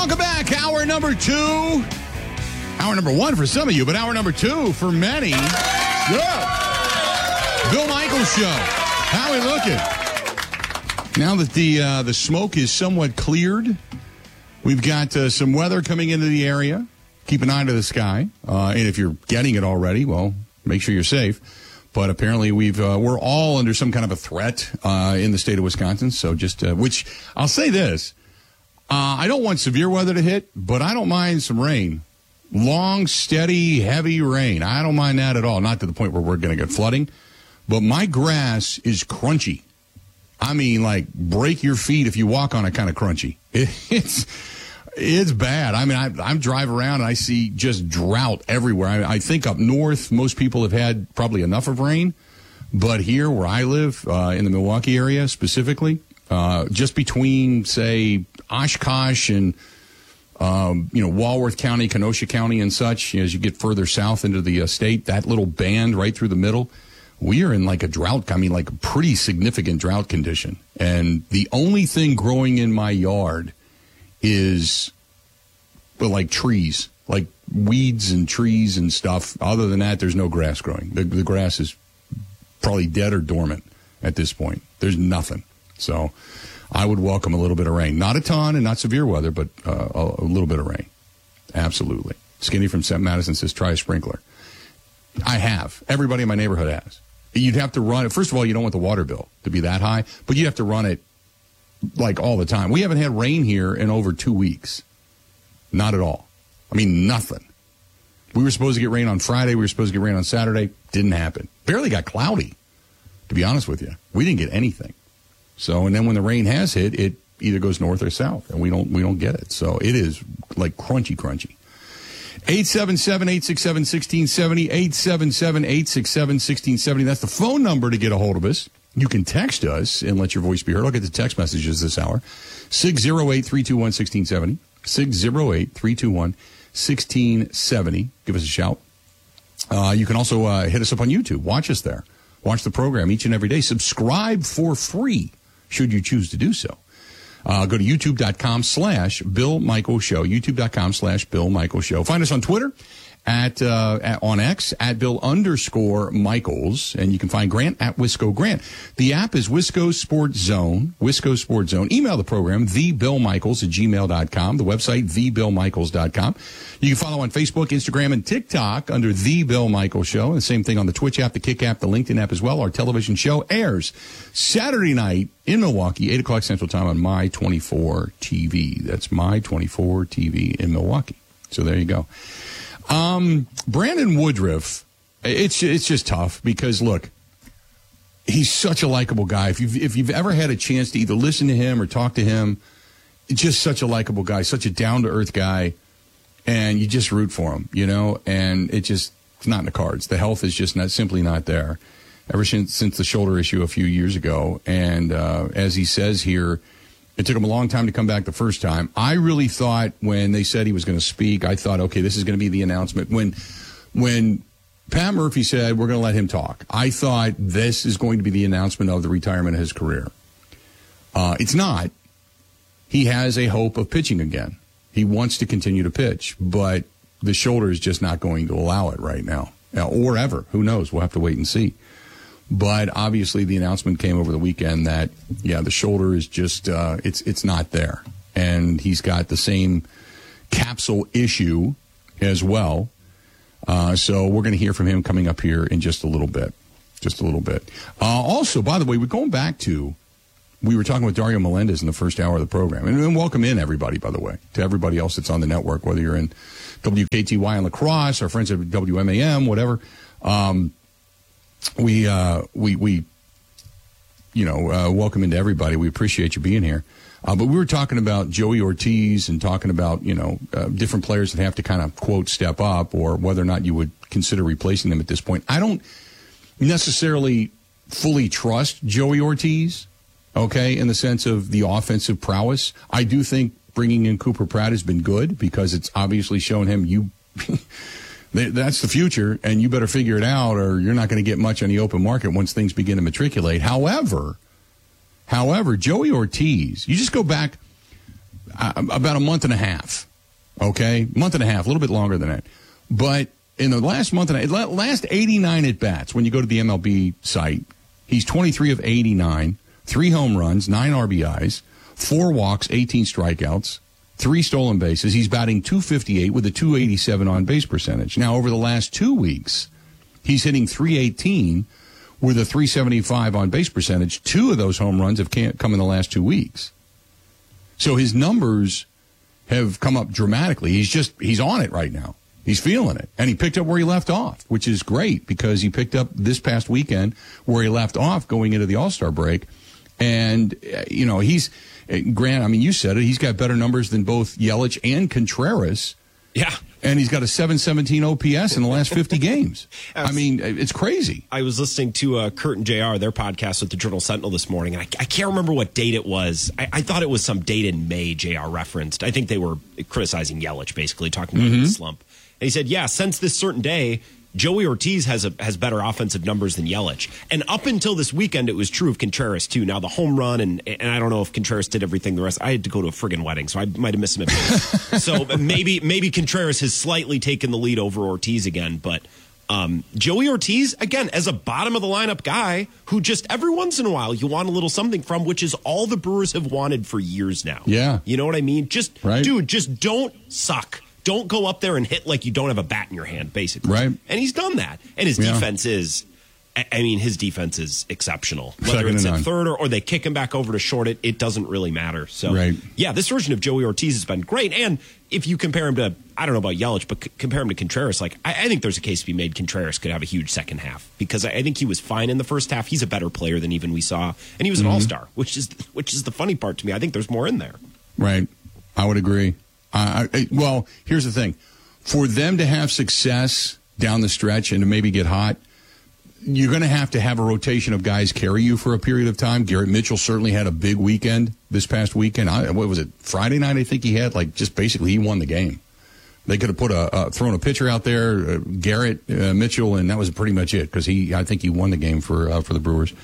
Welcome back. Hour number 2. Hour number 1 for some of you, but hour number 2 for many. Yeah. Bill Michaels Show. How we looking? Now that the smoke is somewhat cleared, we've got some weather coming into the area. Keep an eye to the sky. And if you're getting it already, well, make sure you're safe. But apparently we're all under some kind of a threat in the state of Wisconsin. So which I'll say this. I don't want severe weather to hit, but I don't mind some rain. Long, steady, heavy rain. I don't mind that at all. Not to the point where we're going to get flooding. But my grass is crunchy. I mean, like, break your feet if you walk on it kind of crunchy. It's bad. I mean, I'm driving around and I see just drought everywhere. I think up north, most people have had probably enough of rain. But here where I live, in the Milwaukee area specifically, just between, say, Oshkosh and, Walworth County, Kenosha County and such, as you get further south into the state, that little band right through the middle, we are in like a drought, like a pretty significant drought condition. And the only thing growing in my yard is like trees, like weeds and trees and stuff. Other than that, there's no grass growing. The grass is probably dead or dormant at this point. There's nothing. So I would welcome a little bit of rain. Not a ton and not severe weather, but a little bit of rain. Absolutely. Skinny from St. Madison says, try a sprinkler. I have. Everybody in my neighborhood has. You'd have to run it. First of all, you don't want the water bill to be that high, but you have to run it like all the time. We haven't had rain here in over 2 weeks. Not at all. I mean, nothing. We were supposed to get rain on Friday. We were supposed to get rain on Saturday. Didn't happen. Barely got cloudy, to be honest with you. We didn't get anything. So, and then when the rain has hit, it either goes north or south, and we don't get it. So it is like crunchy. 877-867-1670, 877-867-1670. That's the phone number to get a hold of us. You can text us and let your voice be heard. I'll get the text messages this hour. 608-321-1670. 608-321-1670. Give us a shout. You can also hit us up on YouTube. Watch us there. Watch the program each and every day. Subscribe for free, should you choose to do so. Go to youtube.com/Bill Michaels Show. youtube.com/Bill Michaels Show. Find us on Twitter on X at Bill_Michaels, and you can find Grant at Wisco Grant. The app is Wisco Sports Zone. Wisco Sports Zone. Email the program, thebillmichaels@gmail.com. The website, thebillmichaels.com. You can follow on Facebook, Instagram, and TikTok under The Bill Michaels Show. And the same thing on the Twitch app, the Kick app, the LinkedIn app as well. Our television show airs Saturday night in Milwaukee, 8 o'clock Central Time on My 24 TV. That's My 24 TV in Milwaukee. So there you go. Brandon Woodruff, it's just tough because, look, he's such a likable guy. If you've ever had a chance to either listen to him or talk to him, just such a likable guy, such a down-to-earth guy, and you just root for him, and it's not in the cards. The health is just simply not there ever since the shoulder issue a few years ago. And as he says here, it took him a long time to come back the first time. I really thought when they said he was going to speak, I thought, okay, this is going to be the announcement. When Pat Murphy said we're going to let him talk, I thought this is going to be the announcement of the retirement of his career. It's not. He has a hope of pitching again. He wants to continue to pitch, but the shoulder is just not going to allow it right now or ever. Who knows? We'll have to wait and see. But obviously the announcement came over the weekend that, the shoulder is just, it's not there. And he's got the same capsule issue as well. So we're going to hear from him coming up here in just a little bit. Also, by the way, we're going back to, we were talking with Dario Melendez in the first hour of the program. And welcome in everybody, by the way, to everybody else that's on the network, whether you're in WKTY in La Crosse, our friends at WMAM, whatever. We welcome into everybody. We appreciate you being here. But we were talking about Joey Ortiz and talking about, different players that have to kind of, quote, step up, or whether or not you would consider replacing them at this point. I don't necessarily fully trust Joey Ortiz, okay, in the sense of the offensive prowess. I do think bringing in Cooper Pratt has been good because it's obviously shown him that's the future, and you better figure it out or you're not going to get much on the open market once things begin to matriculate. However, Joey Ortiz, you just go back. about a month and a half. Okay, month and a half, a little bit longer than that. But in the last month and a half, last 89 at bats, when you go to the MLB site, he's 23 of 89, 3 home runs, 9 RBIs, 4 walks, 18 strikeouts, 3 stolen bases. He's batting .258 with a .287 on base percentage. Now, over the last 2 weeks, he's hitting .318 with a .375 on base percentage. 2 of those home runs have come in the last 2 weeks. So his numbers have come up dramatically. He's on it right now. He's feeling it. And he picked up where he left off, which is great because he picked up this past weekend where he left off going into the All-Star break. And, Grant, I mean, you said it, he's got better numbers than both Yelich and Contreras. Yeah. And he's got a 717 OPS in the last 50 games. I mean, it's crazy. I was listening to Kurt and JR, their podcast with the Journal Sentinel this morning, and I can't remember what date it was. I thought it was some date in May JR referenced. I think they were criticizing Yelich, basically, talking about the slump. And he said, yeah, since this certain day, Joey Ortiz has better offensive numbers than Yelich. And up until this weekend, it was true of Contreras, too. Now, the home run, and I don't know if Contreras did everything the rest. I had to go to a friggin' wedding, so I might have missed him. So maybe Contreras has slightly taken the lead over Ortiz again. But Joey Ortiz, again, as a bottom-of-the-lineup guy who just every once in a while you want a little something from, which is all the Brewers have wanted for years now. Yeah. You know what I mean? Right. Dude, just don't suck. Don't go up there and hit like you don't have a bat in your hand, basically. Right. And he's done that. And his defense is, his defense is exceptional. Whether it's at third or they kick him back over to short, it doesn't really matter. So, yeah, this version of Joey Ortiz has been great. And if you compare him to, I don't know about Yelich, but compare him to Contreras, I think there's a case to be made Contreras could have a huge second half because I think he was fine in the first half. He's a better player than even we saw. And he was an all-star, which is the funny part to me. I think there's more in there. Right. I would agree. Well, here's the thing. For them to have success down the stretch and to maybe get hot, you're going to have a rotation of guys carry you for a period of time. Garrett Mitchell certainly had a big weekend this past weekend. What was it, Friday night, I think he had? Just basically he won the game. They could have thrown a pitcher out there, Garrett Mitchell, and that was pretty much it because I think he won the game for the Brewers.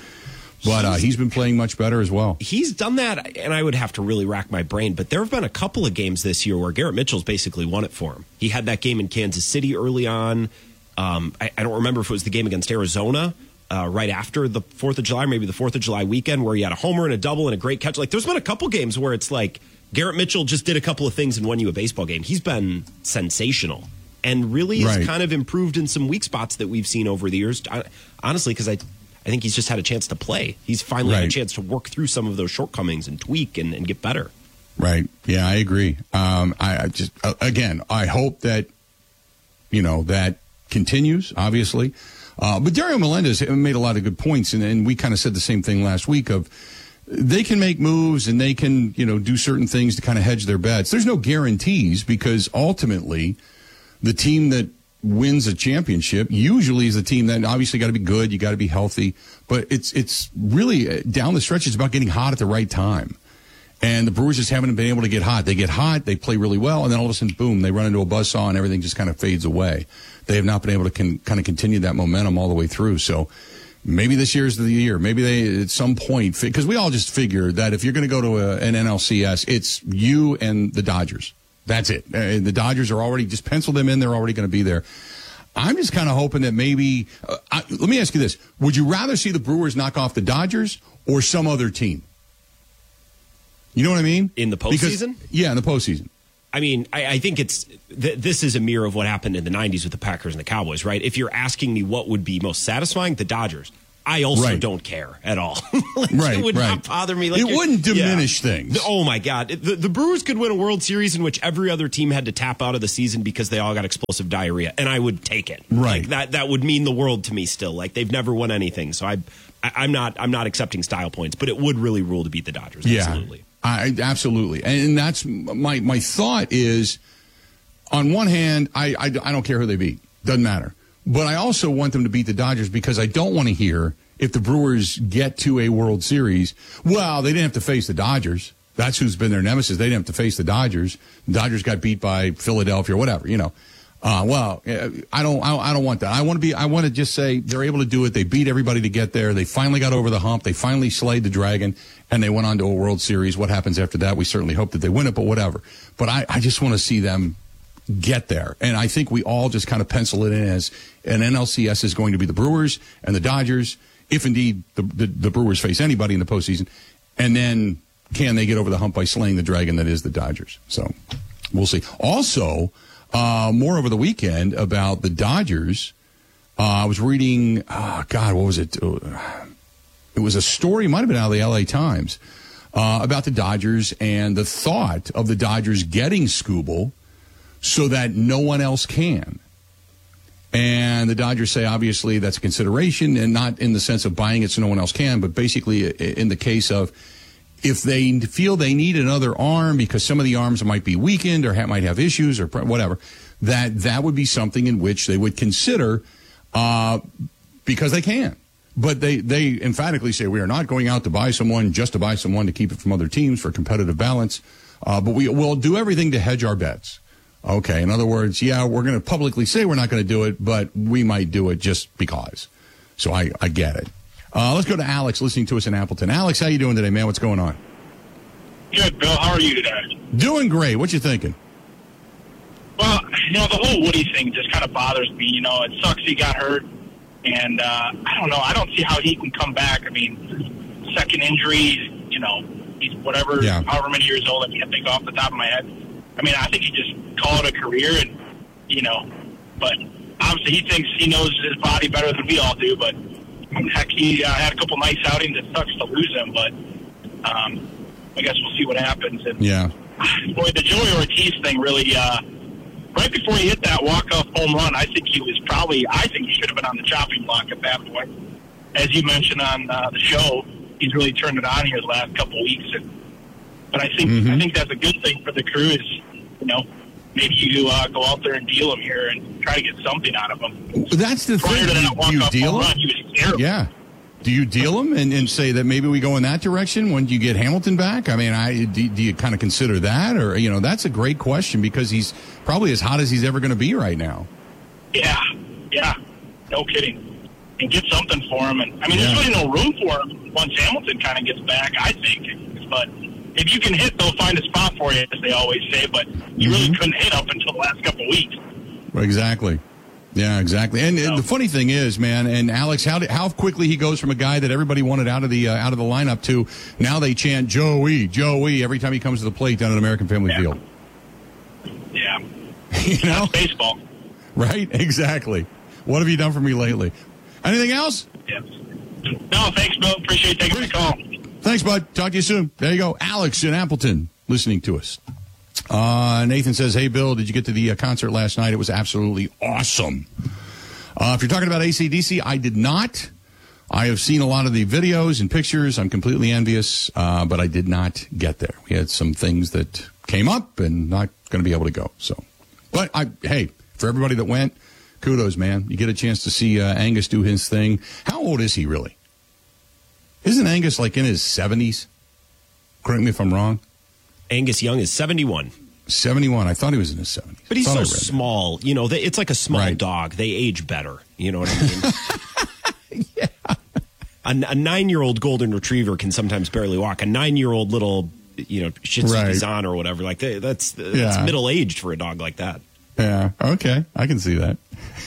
But he's been playing much better as well. He's done that, and I would have to really rack my brain, but there have been a couple of games this year where Garrett Mitchell's basically won it for him. He had that game in Kansas City early on. I don't remember if it was the game against Arizona right after the 4th of July, maybe the 4th of July weekend, where he had a homer and a double and a great catch. There's been a couple games where it's like Garrett Mitchell just did a couple of things and won you a baseball game. He's been sensational and really has kind of improved in some weak spots that we've seen over the years. Honestly, because I think he's just had a chance to play. He's finally had a chance to work through some of those shortcomings and tweak and get better. Right. Yeah, I agree. I just, again, I hope that, that continues, obviously. But Dario Melendez made a lot of good points, and we kind of said the same thing last week of they can make moves and they can, do certain things to kind of hedge their bets. There's no guarantees because ultimately the team that wins a championship usually is the team that obviously got to be good, you got to be healthy, but it's really down the stretch, it's about getting hot at the right time. And the Brewers just haven't been able to get hot. They get hot, they play really well, and then all of a sudden, boom, they run into a buzzsaw and everything just kind of fades away. They have not been able to kind of continue that momentum all the way through. So maybe this year's the year. Maybe they, at some point, because we all just figure that if you're going to go to an NLCS, it's you and the Dodgers. That's it. The Dodgers are already, just pencil them in. They're already going to be there. I'm just kind of hoping that maybe, let me ask you this. Would you rather see the Brewers knock off the Dodgers or some other team? You know what I mean? In the postseason? In the postseason. I mean, I think this is a mirror of what happened in the 90s with the Packers and the Cowboys, right? If you're asking me what would be most satisfying, the Dodgers. I also don't care at all. It would not bother me. It wouldn't diminish things. Oh, my God. The Brewers could win a World Series in which every other team had to tap out of the season because they all got explosive diarrhea, and I would take it. Right. That would mean the world to me still. They've never won anything, so I'm not accepting style points, but it would really rule to beat the Dodgers. Absolutely. Absolutely. And that's my thought is, on one hand, I don't care who they beat. Doesn't matter. But I also want them to beat the Dodgers because I don't want to hear if the Brewers get to a World Series, well, they didn't have to face the Dodgers. That's who's been their nemesis. They didn't have to face the Dodgers. The Dodgers got beat by Philadelphia or whatever, Well, I don't want that. I want to just say they're able to do it. They beat everybody to get there. They finally got over the hump. They finally slayed the dragon, and they went on to a World Series. What happens after that? We certainly hope that they win it, but whatever. But I just want to see them get there. And I think we all just kind of pencil it in as an NLCS is going to be the Brewers and the Dodgers, if indeed the Brewers face anybody in the postseason. And then can they get over the hump by slaying the dragon that is the Dodgers? So we'll see. Also, more over the weekend about the Dodgers. I was reading, what was it? It was a story, might have been out of the LA Times, about the Dodgers and the thought of the Dodgers getting Skubal so that no one else can. And the Dodgers say, obviously, that's a consideration, and not in the sense of buying it so no one else can, but basically in the case of if they feel they need another arm because some of the arms might be weakened or might have issues or whatever, that would be something in which they would consider because they can. But they emphatically say we are not going out to buy someone just to buy someone to keep it from other teams for competitive balance, but we will do everything to hedge our bets. Okay, in other words, yeah, we're going to publicly say we're not going to do it, but we might do it just because. So I get it. Let's go to Alex listening to us in Appleton. Alex, how you doing today, man? What's going on? Good, Bill. How are you today? Doing great. What you thinking? Well, the whole Woody thing just kind of bothers me. It sucks he got hurt, and I don't know. I don't see how he can come back. I mean, second injury, he's whatever, however many years old. I can't think off the top of my head. I mean, I think he just call it a career, and but obviously he thinks he knows his body better than we all do. But heck, he had a couple nice outings. It sucks to lose him, but I guess we'll see what happens. And boy, the Joey Ortiz thing really. Right before he hit that walk-off home run, I think he should have been on the chopping block at that point. As you mentioned on the show, he's really turned it on here the last couple of weeks. But I think that's a good thing for the crew is, maybe you go out there and deal him here and try to get something out of him. That's the Prior thing. to that Do you walk-off deal home him? run, he was terrible. Yeah. Do you deal him and say that maybe we go in that direction when you get Hamilton back? I mean, do you kind of consider that? Or, that's a great question because he's probably as hot as he's ever going to be right now. Yeah. No kidding. And get something for him. And I mean, there's really no room for him once Hamilton kind of gets back, I think. But if you can hit, they'll find a spot for you, as they always say. But you really couldn't hit up until the last couple of weeks. Exactly. Yeah, exactly. And the funny thing is, man, and Alex, how quickly he goes from a guy that everybody wanted out of the lineup to now they chant Joey every time he comes to the plate down at American Family Field. Yeah. That's baseball. Right? Exactly. What have you done for me lately? Anything else? Yes. No, thanks, Bill. Appreciate taking the call. Thanks, bud. Talk to you soon. There you go. Alex in Appleton listening to us. Nathan says, hey, Bill, did you get to the concert last night? It was absolutely awesome. If you're talking about AC/DC, I did not. I have seen a lot of the videos and pictures. I'm completely envious, but I did not get there. We had some things that came up and not going to be able to go. So, but hey, for everybody that went, kudos, man. You get a chance to see Angus do his thing. How old is he really? Isn't Angus like in his 70s? Correct me if I'm wrong. Angus Young is 71. 71. I thought he was in his 70s. But he's so small. It's like a small dog. They age better. You know what I mean? Yeah. A 9-year-old golden retriever can sometimes barely walk. A 9-year-old little, Shih Tzu Kazan or whatever. Like that's middle aged for a dog like that. Yeah. Okay. I can see that.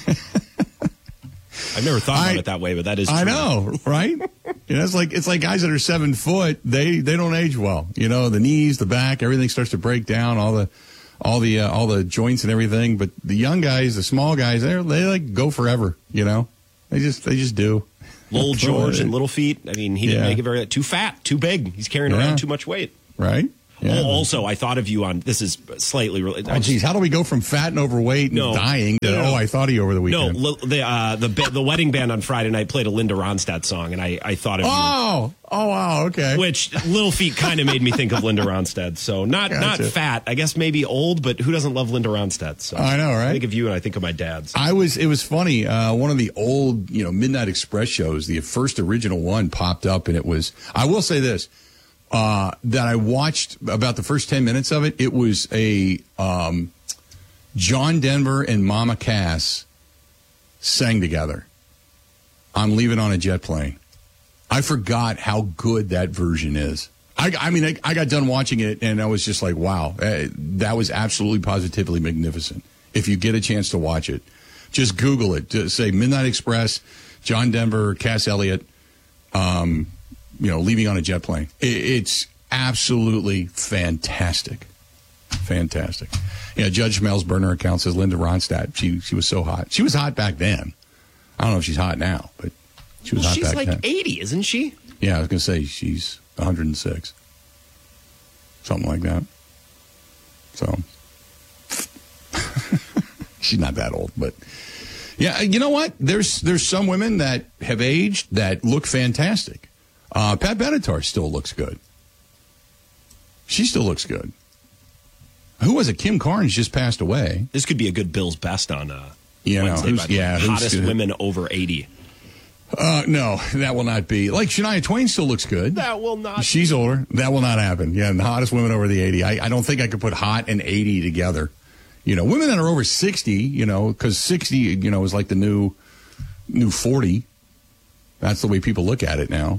I've never thought about it that way, but that is true. I know, right? It's like guys that are 7 foot, they don't age well. The knees, the back, everything starts to break down, all the joints and everything. But the young guys, the small guys, they like go forever. They just do. Little George and Little Feet. I mean, he didn't make it very too fat, too big. He's carrying around too much weight. Right. Yeah. Also, I thought of you on, this is slightly related. Oh, geez, how do we go from fat and overweight and dying to, I thought of you over the weekend? No, the wedding band on Friday night played a Linda Ronstadt song, and I thought of you. Oh, wow, okay. Which, Little Feet kind of made me think of Linda Ronstadt. So, not fat, I guess maybe old, but who doesn't love Linda Ronstadt? So, I know, right? I think of you and I think of my dad's. It was funny, one of the old, Midnight Express shows, the first original one popped up, and it was, I will say this, that I watched about the first 10 minutes of it. It was John Denver and Mama Cass sang together. I'm Leaving on a Jet Plane. I forgot how good that version is. I mean, I got done watching it, and I was just like, wow, that was absolutely positively magnificent. If you get a chance to watch it, just Google it. Just say Midnight Express, John Denver, Cass Elliot, Leaving on a Jet Plane. It's absolutely fantastic. Fantastic. Yeah, Judge Mel's burner account says Linda Ronstadt. She was so hot. She was hot back then. I don't know if she's hot now, but she was hot back then. She's like 80, isn't she? Yeah, I was going to say she's 106. Something like that. So, she's not that old, but yeah, you know what? There's some women that have aged that look fantastic. Pat Benatar still looks good. She still looks good. Who was it? Kim Carnes just passed away. This could be a good Bill's Best on Wednesday. Hottest women over 80. No, that will not be. Like, Shania Twain still looks good. That will not. She's older. That will not happen. Yeah, the hottest women over the 80. I don't think I could put hot and 80 together. Women that are over 60, because 60, is like the new 40. That's the way people look at it now.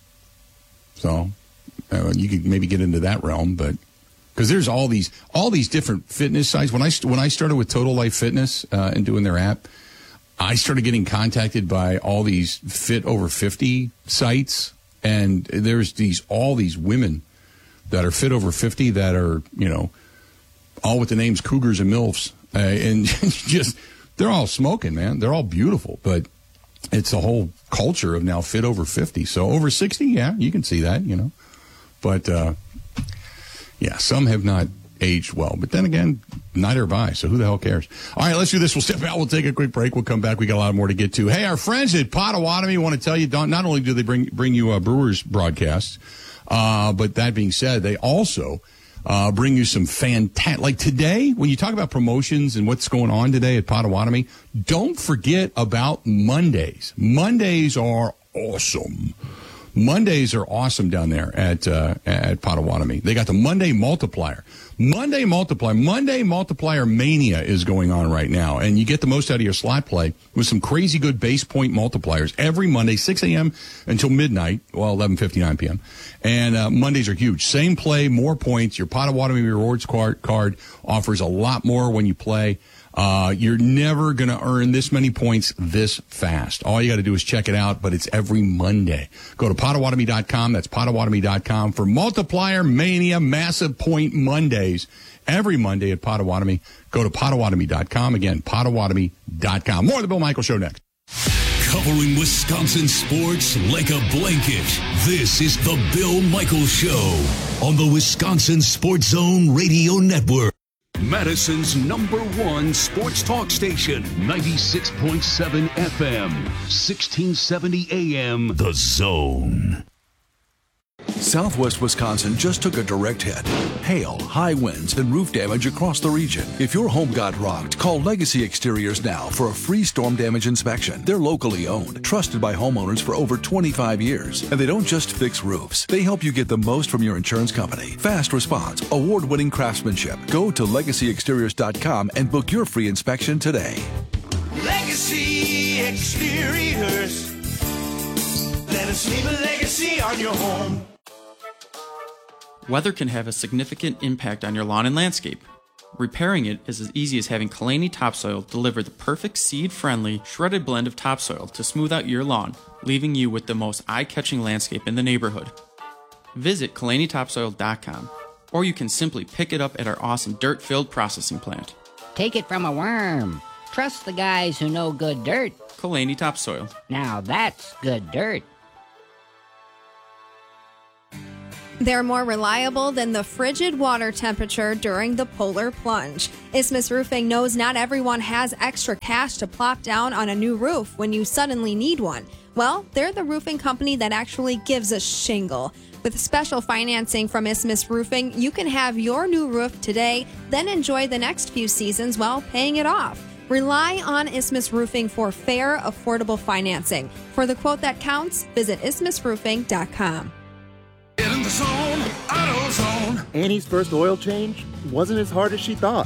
So, you could maybe get into that realm, but because there's all these different fitness sites. When I started with Total Life Fitness and doing their app, I started getting contacted by all these fit over 50 sites, and there's all these women that are fit over 50 that are, all with the names Cougars and MILFs, and just, they're all smoking, man. They're all beautiful, but it's a whole culture of now fit over 50. So over 60, yeah, you can see that, but, yeah, some have not aged well. But then again, neither have I, so who the hell cares? All right, let's do this. We'll step out. We'll take a quick break. We'll come back. We got a lot more to get to. Hey, our friends at Potawatomi want to tell you, not only do they bring you Brewers broadcasts, but that being said, they also bring you some fantastic, like today, when you talk about promotions and what's going on today at Potawatomi, don't forget about Mondays. Mondays are awesome. Mondays are awesome down there at Potawatomi. They got the Monday Multiplier. Monday Multiplier Mania is going on right now, and you get the most out of your slot play with some crazy good base point multipliers every Monday, 6 a.m. until midnight, 11:59 p.m. And Mondays are huge. Same play, more points. Your Potawatomi Rewards card offers a lot more when you play. You're never going to earn this many points this fast. All you got to do is check it out, but it's every Monday. Go to Potawatomi.com. That's Potawatomi.com for Multiplier Mania Massive Point Mondays. Every Monday at Potawatomi. Go to Potawatomi.com. Again, Potawatomi.com. More of the Bill Michaels Show next. Covering Wisconsin sports like a blanket. This is the Bill Michaels Show on the Wisconsin Sports Zone Radio Network. Madison's #1 sports talk station, 96.7 FM, 1670 AM, The Zone. Southwest Wisconsin just took a direct hit. Hail, high winds, and roof damage across the region. If your home got rocked, call Legacy Exteriors now for a free storm damage inspection. They're locally owned, trusted by homeowners for over 25 years. And they don't just fix roofs. They help you get the most from your insurance company. Fast response, award-winning craftsmanship. Go to LegacyExteriors.com and book your free inspection today. Legacy Exteriors. Let us leave a legacy on your home. Weather can have a significant impact on your lawn and landscape. Repairing it is as easy as having Kalani Topsoil deliver the perfect seed-friendly, shredded blend of topsoil to smooth out your lawn, leaving you with the most eye-catching landscape in the neighborhood. Visit KalaniTopsoil.com, or you can simply pick it up at our awesome dirt-filled processing plant. Take it from a worm. Trust the guys who know good dirt. Kalani Topsoil. Now that's good dirt. They're more reliable than the frigid water temperature during the polar plunge. Isthmus Roofing knows not everyone has extra cash to plop down on a new roof when you suddenly need one. Well, they're the roofing company that actually gives a shingle. With special financing from Isthmus Roofing, you can have your new roof today, then enjoy the next few seasons while paying it off. Rely on Isthmus Roofing for fair, affordable financing. For the quote that counts, visit isthmusroofing.com. Get in the zone, AutoZone. Annie's first oil change wasn't as hard as she thought.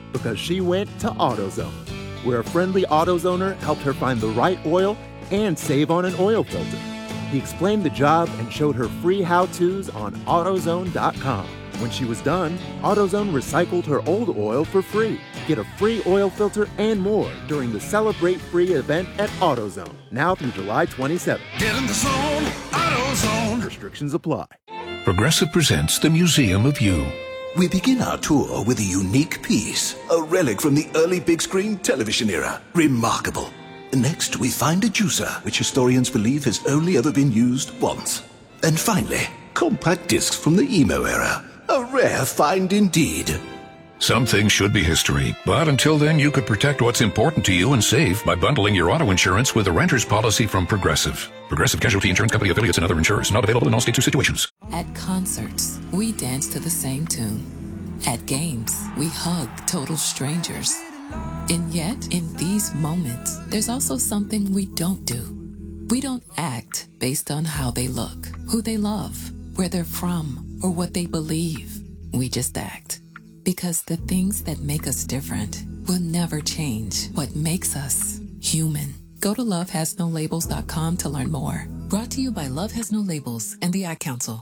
because she went to AutoZone, where a friendly AutoZoner helped her find the right oil and save on an oil filter. He explained the job and showed her free how-tos on AutoZone.com. When she was done, AutoZone recycled her old oil for free. Get a free oil filter and more during the Celebrate Free event at AutoZone, now through July 27th. Get in the zone, AutoZone. Restrictions apply. Progressive presents the Museum of You. We begin our tour with a unique piece, a relic from the early big screen television era. Remarkable. Next, we find a juicer, which historians believe has only ever been used once. And finally, compact discs from the emo era. A rare find indeed. Some things should be history, but until then, you could protect what's important to you and save by bundling your auto insurance with a renter's policy from Progressive. Progressive Casualty Insurance Company affiliates and other insurers. Not available in all states or situations. At concerts, we dance to the same tune. At games, we hug total strangers. And yet, in these moments, there's also something we don't do. We don't act based on how they look, who they love, where they're from, or what they believe. We just act. Because the things that make us different will never change what makes us human. Go to lovehasnolabels.com to learn more. Brought to you by Love Has No Labels and the Ad Council.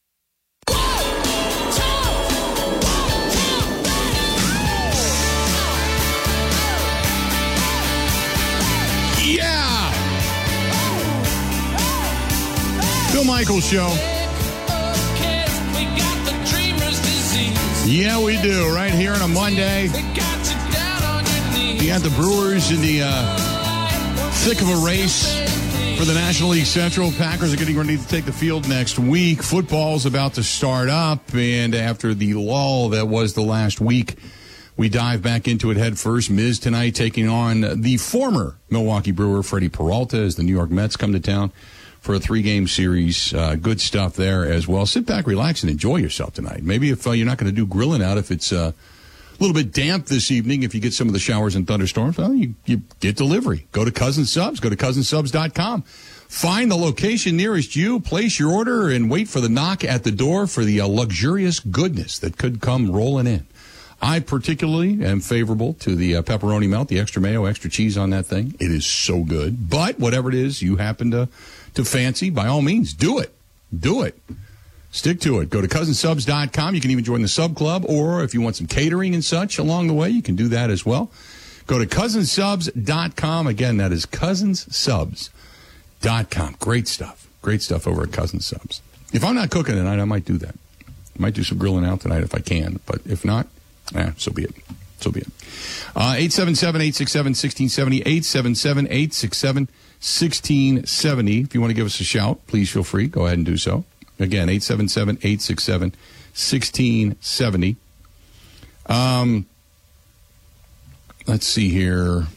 Yeah! Bill Michaels Show. Yeah, we do. Right here on a Monday. You got the Brewers in the thick of a race for the National League Central. Packers are getting ready to take the field next week. Football's about to start up, and after the lull that was the last week, we dive back into it head first. Miz tonight taking on the former Milwaukee Brewer, Freddie Peralta, as the New York Mets come to town for a 3-game series. Good stuff there as well. Sit back, relax, and enjoy yourself tonight. Maybe if you're not going to do grilling out, if it's a little bit damp this evening, if you get some of the showers and thunderstorms, well, you get delivery. Go to Cousin Subs. Go to cousinsubs.com. Find the location nearest you, place your order, and wait for the knock at the door for the luxurious goodness that could come rolling in. I particularly am favorable to the pepperoni melt, the extra mayo, extra cheese on that thing. It is so good. But whatever it is you happen to fancy, by all means, do it. Do it. Stick to it. Go to cousinsubs.com. You can even join the sub club, or if you want some catering and such along the way, you can do that as well. Go to cousinsubs.com. Again, that is cousinsubs.com. Great stuff. Great stuff over at Cousins Subs. If I'm not cooking tonight, I might do that. I might do some grilling out tonight if I can, but if not, so be it. So be it. 877-867-1670, 877-867-1670. If you want to give us a shout, please feel free. Go ahead and do so. Again, 877-867-1670. Let's see here.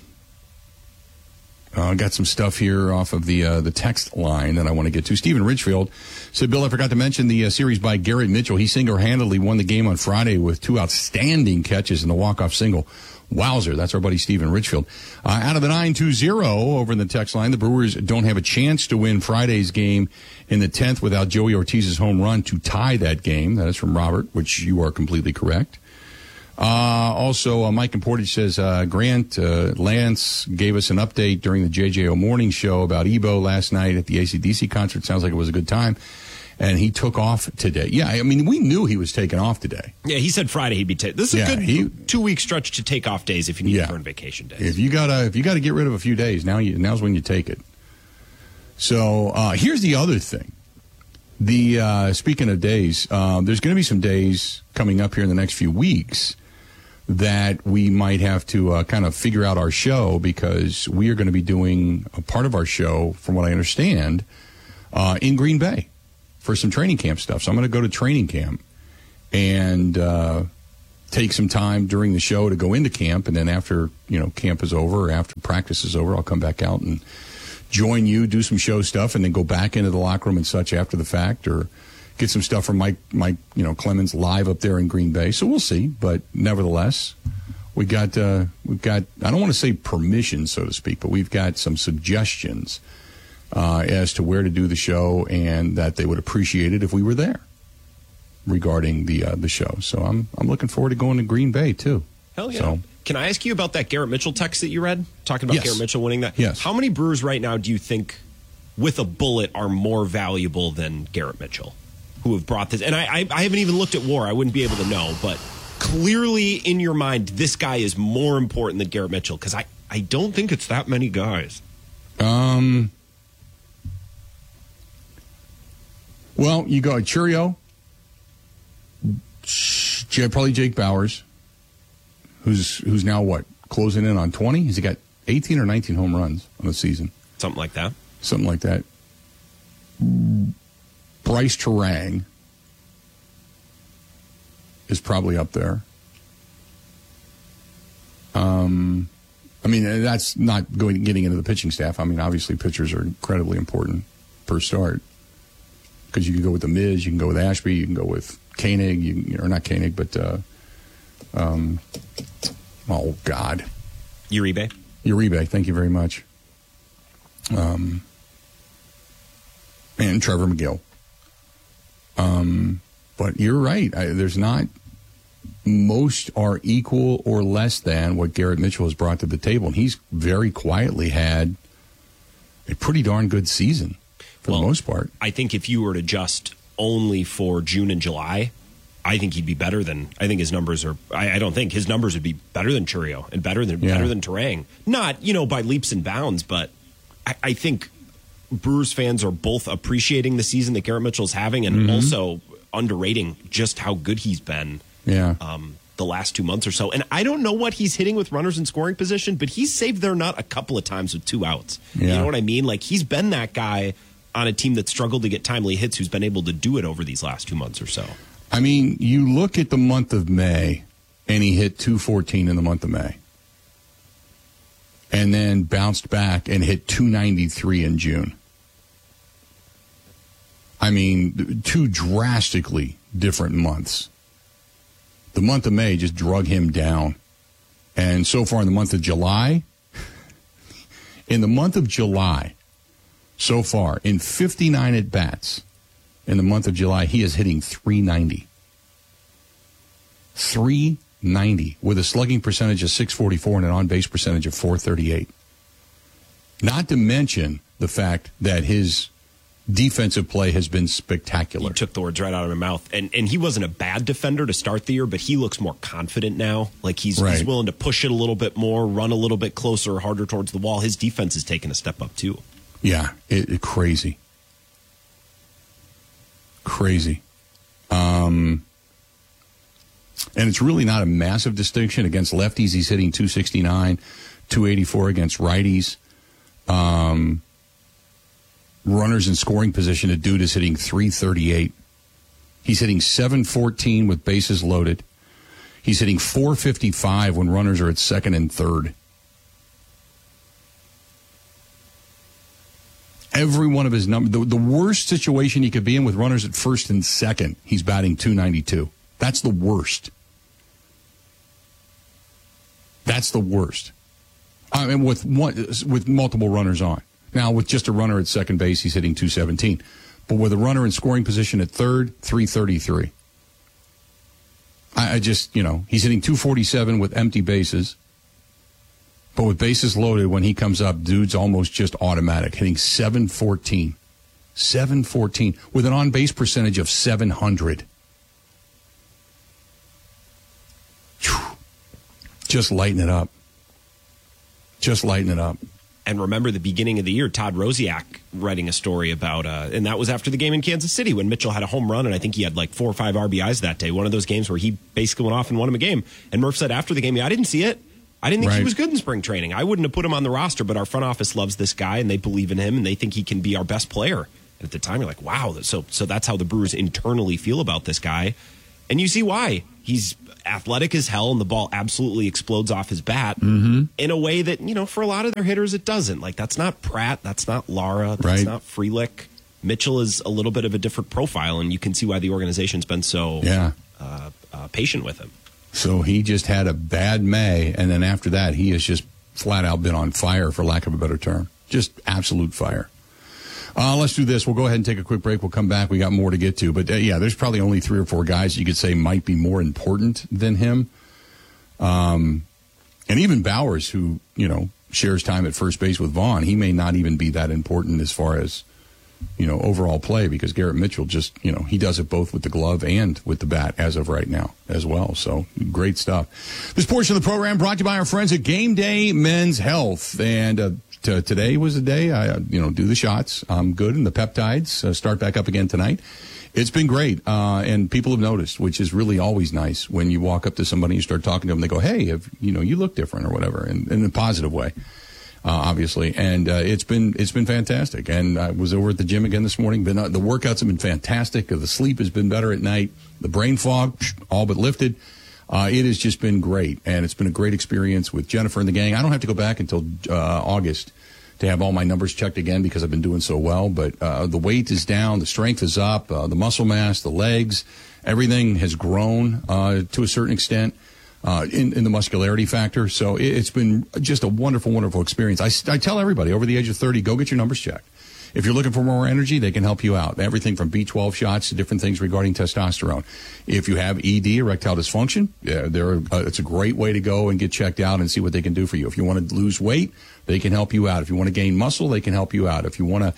I got some stuff here off of the text line that I want to get to. Stephen Ridgefield said, Bill, I forgot to mention the series by Garrett Mitchell. He single-handedly won the game on Friday with 2 outstanding catches and a walk-off single. Wowzer. That's our buddy Stephen Ridgefield. Out of the 920 over in the text line, the Brewers don't have a chance to win Friday's game in the 10th without Joey Ortiz's home run to tie that game. That is from Robert, which you are completely correct. Also, Mike in Portage says, Grant, Lance gave us an update during the JJO morning show about Ebo last night at the AC/DC concert. Sounds like it was a good time. And he took off today. Yeah, I mean, we knew he was taking off today. Yeah, he said Friday he'd be taking. This is a good 2-week stretch to take off days if you need to burn vacation days. If you gotta get rid of a few days, now's when you take it. So here's the other thing. Speaking of days, there's going to be some days coming up here in the next few weeks that we might have to kind of figure out our show, because we are going to be doing a part of our show, from what I understand, in Green Bay for some training camp stuff. So I'm going to go to training camp and take some time during the show to go into camp, and then after camp is over, or after practice is over, I'll come back out and join you, do some show stuff, and then go back into the locker room and such after the fact, or get some stuff from Mike Clemens live up there in Green Bay. So we'll see, but nevertheless, we've got I don't want to say permission, so to speak, but we've got some suggestions as to where to do the show, and that they would appreciate it if we were there regarding the show. So I'm looking forward to going to Green Bay too. Hell yeah. So, can I ask you about that Garrett Mitchell text that you read? Talking about Yes. Garrett Mitchell winning that? Yes. How many Brewers right now do you think, with a bullet, are more valuable than Garrett Mitchell, who have brought this? And I haven't even looked at WAR. I wouldn't be able to know. But clearly, in your mind, this guy is more important than Garrett Mitchell, because I don't think it's that many guys. Well, you go Churio, probably Jake Bauers, who's now what, closing in on 20? Has he got 18 or 19 home runs on the season? Something like that. Something like that. Bryce Terang is probably up there. I mean, that's not getting into the pitching staff. I mean, obviously pitchers are incredibly important per start, because you can go with the Miz, you can go with Ashby, you can go with Koenig, or not Koenig, but oh God, Uribe. Thank you very much. And Trevor McGill. But you're right. There's not. Most are equal or less than what Garrett Mitchell has brought to the table, and he's very quietly had a pretty darn good season for the most part. I think if you were to adjust only for June and July, I think he'd be better than. I think his numbers are. I don't think his numbers would be better than Churio and better than Terang. Not by leaps and bounds, but I think Brewers fans are both appreciating the season that Garrett Mitchell's having, and also underrating just how good he's been. Yeah. The last 2 months or so. And I don't know what he's hitting with runners in scoring position, but he's saved their nut a couple of times with 2 outs. Yeah. You know what I mean? Like, he's been that guy on a team that struggled to get timely hits who's been able to do it over these last 2 months or so. I mean, you look at the month of May, and he hit 214 in the month of May. And then bounced back and hit 293 in June. I mean, 2 drastically different months. The month of May just drug him down. And so far in the month of July, so far, in 59 at-bats, in the month of July, he is hitting 390. 390 with a slugging percentage of 644 and an on-base percentage of 438. Not to mention the fact that his defensive play has been spectacular. You took the words right out of my mouth. And he wasn't a bad defender to start the year, but he looks more confident now. Like he's willing to push it a little bit more, run a little bit closer, harder towards the wall. His defense has taken a step up too. Yeah, crazy. Crazy. And it's really not a massive distinction. Against lefties, he's hitting 269, 284 against righties. Runners in scoring position, a dude is hitting 338. He's hitting 714 with bases loaded. He's hitting 455 when runners are at second and third. Every one of his numbers, the worst situation he could be in with runners at first and second, he's batting 292. That's the worst. That's the worst. I mean, with multiple runners on. Now, with just a runner at second base, he's hitting 217. But with a runner in scoring position at third, 333. I just, he's hitting 247 with empty bases. But with bases loaded, when he comes up, dude's almost just automatic, hitting 714. 714 with an on-base percentage of 700. Just lighten it up. Just lighten it up. And remember the beginning of the year, Todd Rosiak writing a story about, and that was after the game in Kansas City when Mitchell had a home run, and I think he had like 4 or 5 RBIs that day. One of those games where he basically went off and won him a game. And Murph said after the game, I didn't see it. I didn't think he was good in spring training. I wouldn't have put him on the roster, but our front office loves this guy, and they believe in him, and they think he can be our best player. And at the time, you're like, wow. So that's how the Brewers internally feel about this guy. And you see why. He's athletic as hell, and the ball absolutely explodes off his bat in a way that, for a lot of their hitters, it doesn't. Like, that's not Pratt. That's not Lara. That's not Frelick. Mitchell is a little bit of a different profile, and you can see why the organization's been so patient with him. So he just had a bad May, and then after that, he has just flat out been on fire, for lack of a better term. Just absolute fire. Let's do this. We'll go ahead and take a quick break. We'll come back. We got more to get to. But, there's probably only 3 or 4 guys you could say might be more important than him. And even Bowers, who, shares time at first base with Vaughn, he may not even be that important as far as, overall play, because Garrett Mitchell just, he does it both with the glove and with the bat as of right now as well. So great stuff. This portion of the program brought to you by our friends at Game Day Men's Health. And today was the day I, do the shots. I'm good. And the peptides start back up again tonight. It's been great. And people have noticed, which is really always nice when you walk up to somebody and you start talking to them. They go, hey, you look different or whatever, in a positive way. Obviously, and it's been fantastic. And I was over at the gym again this morning. The workouts have been fantastic. The sleep has been better at night. The brain fog, all but lifted. It has just been great, and it's been a great experience with Jennifer and the gang. I don't have to go back until August to have all my numbers checked again because I've been doing so well. But the weight is down, the strength is up, the muscle mass, the legs, everything has grown to a certain extent. In the muscularity factor. So it's been just a wonderful, wonderful experience. I tell everybody over the age of 30, go get your numbers checked. If you're looking for more energy, they can help you out. Everything from B12 shots to different things regarding testosterone. If you have ED, erectile dysfunction, it's a great way to go and get checked out and see what they can do for you. If you want to lose weight, they can help you out. If you want to gain muscle, they can help you out. If you want to,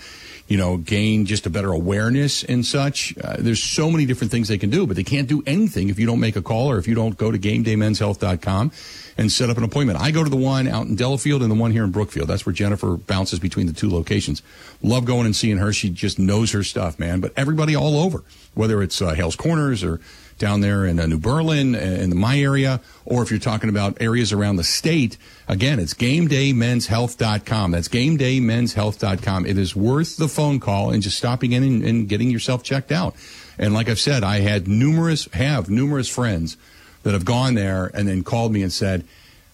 gain just a better awareness and such, there's so many different things they can do, but they can't do anything if you don't make a call or if you don't go to GameDayMen'sHealth.com and set up an appointment. I go to the one out in Delafield and the one here in Brookfield. That's where Jennifer bounces between the two locations. Love going and seeing her. She just knows her stuff, man. But everybody all over, whether it's Hales Corners or down there in New Berlin, in my area, or if you're talking about areas around the state, again, it's GameDayMen'sHealth.com. That's GameDayMen'sHealth.com. It is worth the phone call and just stopping in and getting yourself checked out. And like I've said, I have numerous friends that have gone there and then called me and said,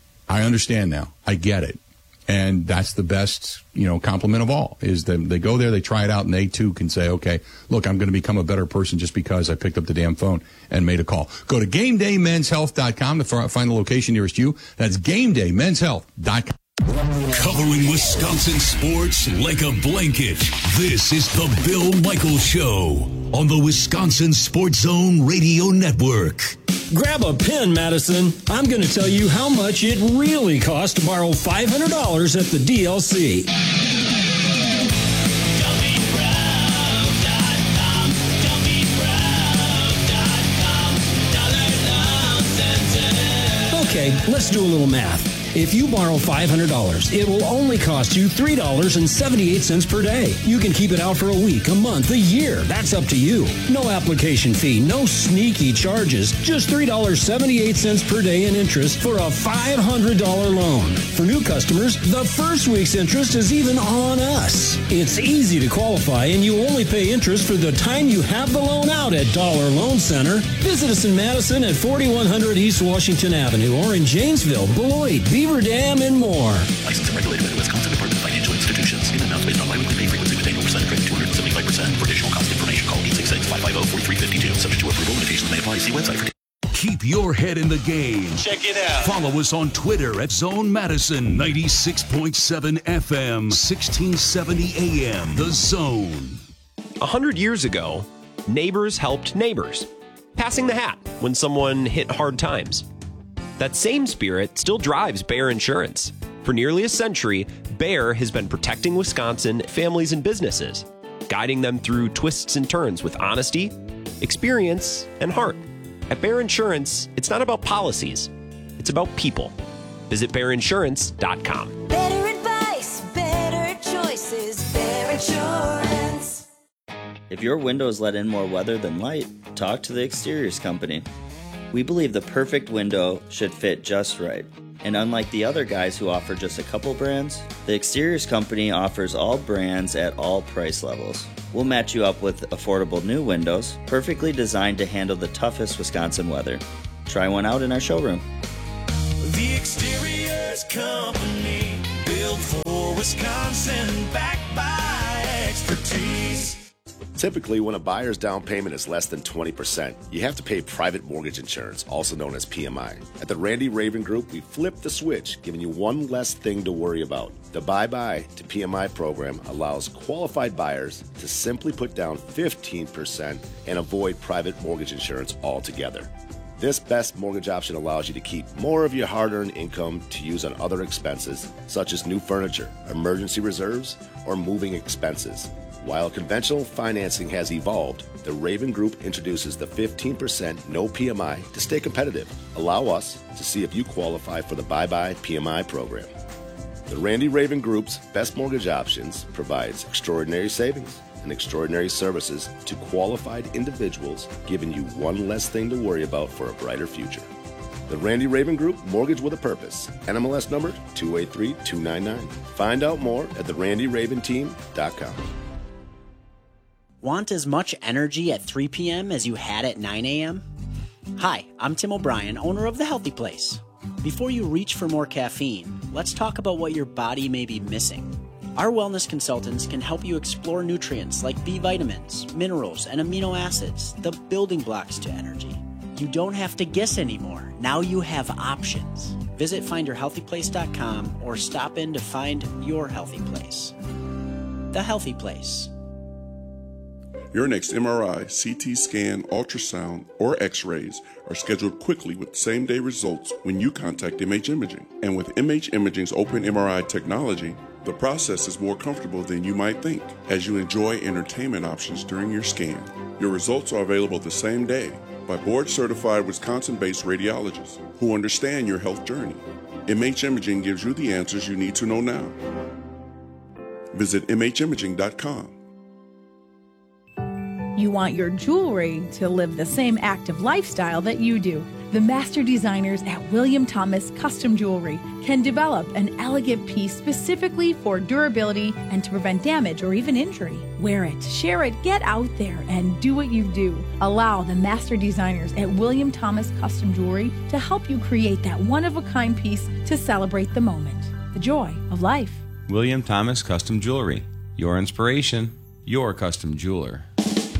I understand now. I get it. And that's the best, compliment of all, is that they go there, they try it out, and they too can say, okay, look, I'm going to become a better person just because I picked up the damn phone and made a call. Go to GameDayMen'sHealth.com to find the location nearest you. That's GameDayMen'sHealth.com. Covering Wisconsin sports like a blanket. This is the Bill Michaels Show on the Wisconsin Sports Zone Radio Network. Grab a pen, Madison. I'm going to tell you how much it really costs to borrow $500 at the DLC. Okay, let's do a little math. If you borrow $500, it will only cost you $3.78 per day. You can keep it out for a week, a month, a year. That's up to you. No application fee, no sneaky charges. Just $3.78 per day in interest for a $500 loan. For new customers, the first week's interest is even on us. It's easy to qualify, and you only pay interest for the time you have the loan out at Dollar Loan Center. Visit us in Madison at 4100 East Washington Avenue or in Janesville, Beloit, Beaver Dam, and more. Licensed and regulated by the Wisconsin Department of Financial Institutions. In amounts based on biweekly pay frequency with annual percent credit 275%. For additional cost information, call 866-550-4352. Subject to approval, limitations may apply. See website for Keep your head in the game. Check it out. Follow us on Twitter at Zone Madison 96.7 FM, 1670 AM. The Zone. 100 years ago, neighbors helped neighbors, passing the hat when someone hit hard times. That same spirit still drives Bayer Insurance. For nearly a century, Bayer has been protecting Wisconsin families and businesses, guiding them through twists and turns with honesty, experience, and heart. At Bayer Insurance, it's not about policies, it's about people. Visit BayerInsurance.com. Better advice, better choices, Bayer Insurance. If your windows let in more weather than light, talk to the Exteriors Company. We believe the perfect window should fit just right. And unlike the other guys who offer just a couple brands, the Exteriors Company offers all brands at all price levels. We'll match you up with affordable new windows, perfectly designed to handle the toughest Wisconsin weather. Try one out in our showroom. The Exteriors Company, built for Wisconsin, backed by expertise. Typically, when a buyer's down payment is less than 20%, you have to pay private mortgage insurance, also known as PMI. At the Randy Raven Group, we flipped the switch, giving you one less thing to worry about. The Bye-Bye to PMI program allows qualified buyers to simply put down 15% and avoid private mortgage insurance altogether. This best mortgage option allows you to keep more of your hard-earned income to use on other expenses, such as new furniture, emergency reserves, or moving expenses. While conventional financing has evolved, the Raven Group introduces the 15% no PMI to stay competitive. Allow us to see if you qualify for the Bye-Bye PMI program. The Randy Raven Group's Best Mortgage Options provides extraordinary savings and extraordinary services to qualified individuals, giving you one less thing to worry about for a brighter future. The Randy Raven Group, Mortgage with a Purpose. NMLS number 283299. Find out more at therandyraventeam.com. Want as much energy at 3 p.m. as you had at 9 a.m.? Hi, I'm Tim O'Brien, owner of The Healthy Place. Before you reach for more caffeine, let's talk about what your body may be missing. Our wellness consultants can help you explore nutrients like B vitamins, minerals, and amino acids, the building blocks to energy. You don't have to guess anymore. Now you have options. Visit findyourhealthyplace.com or stop in to find your healthy place. The Healthy Place. Your next MRI, CT scan, ultrasound, or X-rays are scheduled quickly with same-day results when you contact MH Imaging. And with MH Imaging's open MRI technology, the process is more comfortable than you might think as you enjoy entertainment options during your scan. Your results are available the same day by board-certified Wisconsin-based radiologists who understand your health journey. MH Imaging gives you the answers you need to know now. Visit mhimaging.com. You want your jewelry to live the same active lifestyle that you do. The master designers at William Thomas Custom Jewelry can develop an elegant piece specifically for durability and to prevent damage or even injury. Wear it, share it, get out there and do what you do. Allow the master designers at William Thomas Custom Jewelry to help you create that one-of-a-kind piece to celebrate the moment, the joy of life. William Thomas Custom Jewelry. Your inspiration, your custom jeweler.